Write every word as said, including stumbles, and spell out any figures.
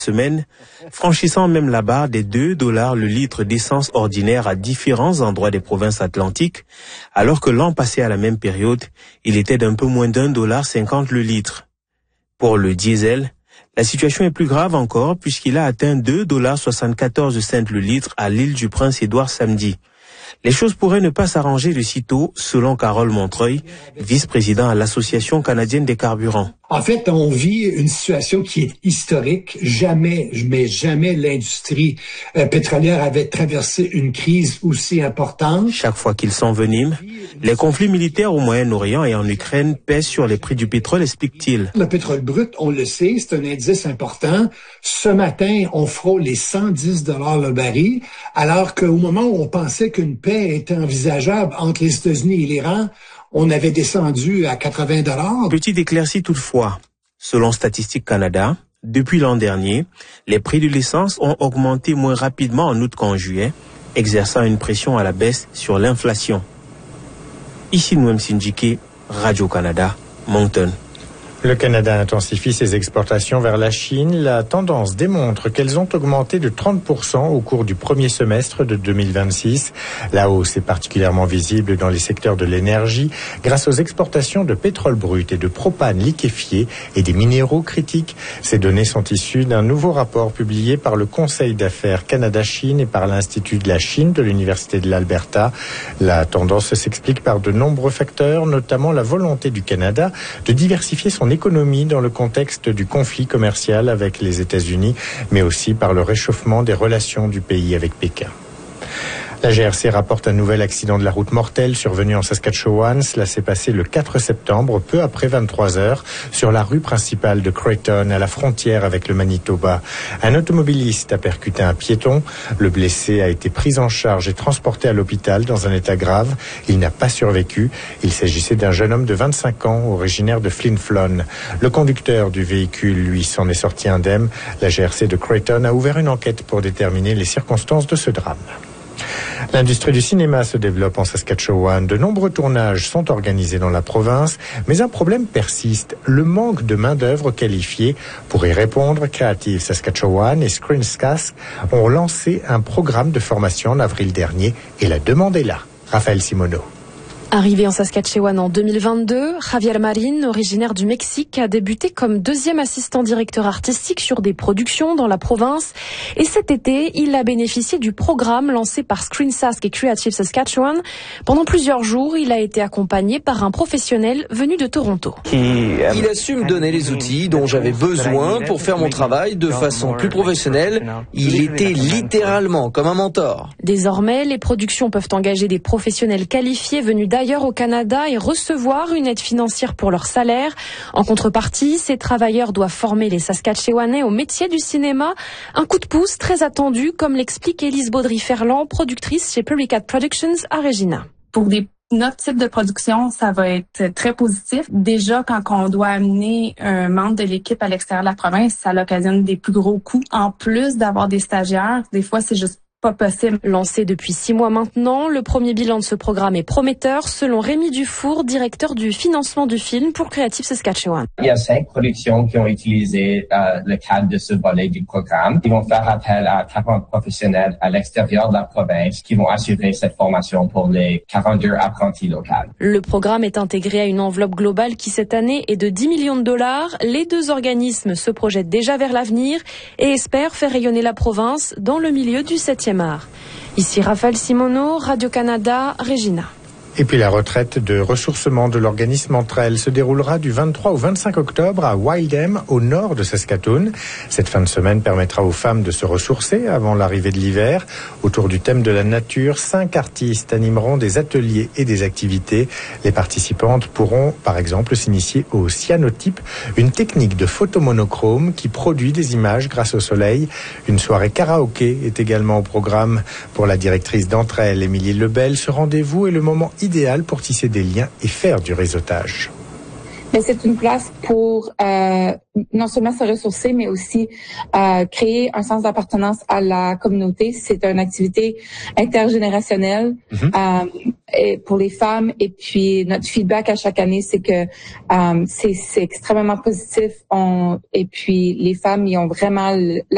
semaine, franchissant même la barre des deux dollars le litre d'essence ordinaire à différents endroits des provinces atlantiques, alors que l'an passé à la même période, il était d'un peu moins d'un dollar cinquante le litre. Pour le diesel, la situation est plus grave encore puisqu'il a atteint deux dollars soixante-quatorze le litre à l'île du Prince-Édouard samedi. Les choses pourraient ne pas s'arranger de sitôt, selon Carole Montreuil, vice-président à l'Association canadienne des carburants. En fait, on vit une situation qui est historique. Jamais, mais jamais l'industrie euh, pétrolière avait traversé une crise aussi importante. Chaque fois qu'ils s'enveniment, les conflits militaires au Moyen-Orient et en Ukraine pèsent sur les prix du pétrole, explique-t-il. Le pétrole brut, on le sait, c'est un indice important. Ce matin, on frôle les cent dix dollars le baril, alors qu'au moment où on pensait qu'une paix était envisageable entre les États-Unis et l'Iran, on avait descendu à quatre-vingts dollars. Petite éclaircie toutefois. Selon Statistique Canada, depuis l'an dernier, les prix de l'essence ont augmenté moins rapidement en août qu'en juillet, exerçant une pression à la baisse sur l'inflation. Ici Nouem Sindjike, Radio-Canada, Moncton. Le Canada intensifie ses exportations vers la Chine. La tendance démontre qu'elles ont augmenté de trente pour cent au cours du premier semestre de deux mille vingt-six. La hausse est particulièrement visible dans les secteurs de l'énergie grâce aux exportations de pétrole brut et de propane liquéfié et des minéraux critiques. Ces données sont issues d'un nouveau rapport publié par le Conseil d'affaires Canada-Chine et par l'Institut de la Chine de l'Université de l'Alberta. La tendance s'explique par de nombreux facteurs, notamment la volonté du Canada de diversifier son économie dans le contexte du conflit commercial avec les États-Unis, mais aussi par le réchauffement des relations du pays avec Pékin. La G R C rapporte un nouvel accident de la route mortel survenu en Saskatchewan. Cela s'est passé le quatre septembre, peu après vingt-trois heures, sur la rue principale de Creighton, à la frontière avec le Manitoba. Un automobiliste a percuté un piéton. Le blessé a été pris en charge et transporté à l'hôpital dans un état grave. Il n'a pas survécu. Il s'agissait d'un jeune homme de vingt-cinq ans, originaire de Flin Flon. Le conducteur du véhicule, lui, s'en est sorti indemne. La G R C de Creighton a ouvert une enquête pour déterminer les circonstances de ce drame. L'industrie du cinéma se développe en Saskatchewan. De nombreux tournages sont organisés dans la province, mais un problème persiste, le manque de main-d'œuvre qualifiée. Pour y répondre, Creative Saskatchewan et Screencast ont lancé un programme de formation en avril dernier et la demande est là. Raphaël Simoneau. Arrivé en Saskatchewan en deux mille vingt-deux, Javier Marin, originaire du Mexique, a débuté comme deuxième assistant directeur artistique sur des productions dans la province. Et cet été, il a bénéficié du programme lancé par Screensask et Creative Saskatchewan. Pendant plusieurs jours, il a été accompagné par un professionnel venu de Toronto. Il a su me donner les outils dont j'avais besoin pour faire mon travail de façon plus professionnelle. Il était littéralement comme un mentor. Désormais, les productions peuvent engager des professionnels qualifiés venus d'ailleurs D'ailleurs au Canada et recevoir une aide financière pour leur salaire. En contrepartie, ces travailleurs doivent former les Saskatchewanais au métier du cinéma. Un coup de pouce très attendu, comme l'explique Élise Baudry-Ferland, productrice chez Puricat Productions à Regina. Pour des notre type de production, ça va être très positif. Déjà, quand on doit amener un membre de l'équipe à l'extérieur de la province, ça occasionne des plus gros coûts. En plus d'avoir des stagiaires, des fois, c'est juste pas possible. Lancé depuis six mois maintenant, le premier bilan de ce programme est prometteur, selon Rémi Dufour, directeur du financement du film pour Creative Saskatchewan. Il y a cinq productions qui ont utilisé euh, le cadre de ce volet du programme. Ils vont faire appel à quarante professionnels à l'extérieur de la province qui vont assurer cette formation pour les quarante-deux apprentis locaux. Le programme est intégré à une enveloppe globale qui cette année est de dix millions de dollars. Les deux organismes se projettent déjà vers l'avenir et espèrent faire rayonner la province dans le milieu du septième art. Ici Raphaël Simoneau, Radio-Canada, Regina. Et puis la retraite de ressourcement de l'organisme Entre Elles se déroulera du vingt-trois au vingt-cinq octobre à Wildhem, au nord de Saskatoon. Cette fin de semaine permettra aux femmes de se ressourcer avant l'arrivée de l'hiver. Autour du thème de la nature, cinq artistes animeront des ateliers et des activités. Les participantes pourront, par exemple, s'initier au cyanotype, une technique de photo monochrome qui produit des images grâce au soleil. Une soirée karaoké est également au programme. Pour la directrice d'Entre Elles, Émilie Lebel, ce rendez-vous est le moment idéal pour tisser des liens et faire du réseautage. Mais c'est une place pour euh, non seulement se ressourcer, mais aussi euh, créer un sens d'appartenance à la communauté. C'est une activité intergénérationnelle mm-hmm. euh, et pour les femmes. Et puis notre feedback à chaque année, c'est que euh, c'est, c'est extrêmement positif. On, et puis les femmes, ils ont vraiment la